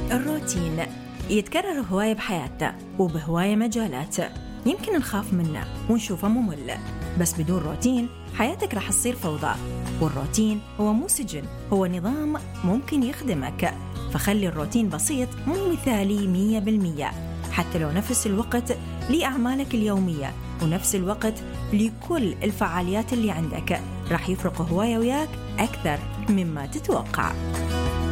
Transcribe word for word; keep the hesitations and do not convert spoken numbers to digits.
الروتين يتكرر هواية بحياتنا وبهواية مجالات. يمكن نخاف منه ونشوفه ممل، بس بدون روتين حياتك رح تصير فوضى. والروتين هو مو سجن، هو نظام ممكن يخدمك. فخلي الروتين بسيط مو مثالي مية بالمية، حتى لو نفس الوقت لأعمالك اليومية ونفس الوقت لكل الفعاليات اللي عندك. رح يفرق هواية وياك أكثر مما تتوقع.